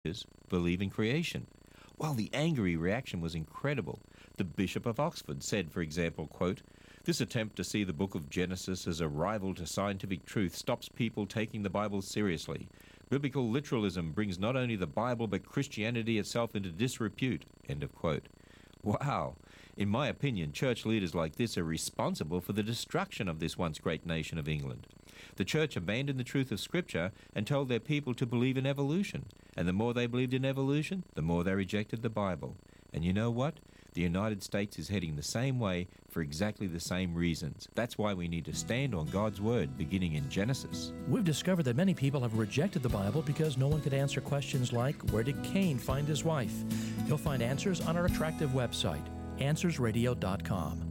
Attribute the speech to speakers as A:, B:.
A: believe in creation. While the angry reaction was incredible, the Bishop of Oxford said, for example, quote, "This attempt to see the book of Genesis as a rival to scientific truth stops people taking the Bible seriously. Biblical literalism brings not only the Bible but Christianity itself into disrepute." End of quote. Wow! In my opinion, church leaders like this are responsible for the destruction of this once great nation of England. The church abandoned the truth of Scripture and told their people to believe in evolution. And the more they believed in evolution, the more they rejected the Bible. And you know what? The United States is heading the same way for exactly the same reasons. That's why we need to stand on God's Word, beginning in Genesis.
B: We've discovered that many people have rejected the Bible because no one could answer questions like, where did Cain find his wife? You'll find answers on our attractive website, AnswersRadio.com.